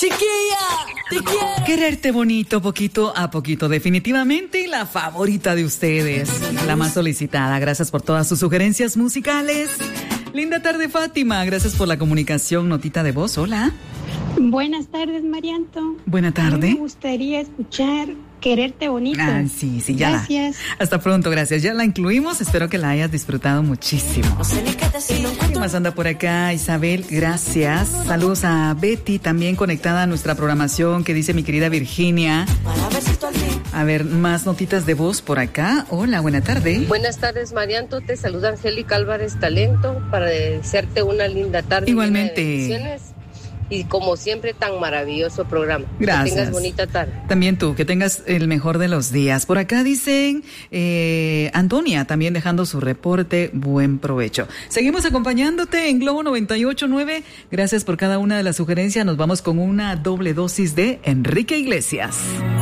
Chiquilla, te quiero. Quererte bonito, poquito a poquito, definitivamente la favorita de ustedes, la más solicitada. Gracias por todas sus sugerencias musicales. Linda tarde, Fátima. Gracias por la comunicación. Notita de voz. Hola. Buenas tardes, Marianto. Buena tarde. A mí me gustaría escuchar Quererte Bonito. Ah, sí, ya. Gracias. Hasta pronto, gracias. Ya la incluimos. Espero que la hayas disfrutado muchísimo. ¿Quién más anda por acá? Isabel, gracias. Saludos a Betty, también conectada a nuestra programación, que dice mi querida Virginia. A ver, más notitas de voz por acá. Hola, buena tarde. Buenas tardes, Marianto. Te saluda Angélica Álvarez Talento para desearte una linda tarde. Igualmente. Y como siempre, tan maravilloso programa. Gracias. Que tengas bonita tarde. También tú, que tengas el mejor de los días. Por acá dicen Antonia, también dejando su reporte. Buen provecho. Seguimos acompañándote en Globo 98.9. Gracias por cada una de las sugerencias. Nos vamos con una doble dosis de Enrique Iglesias.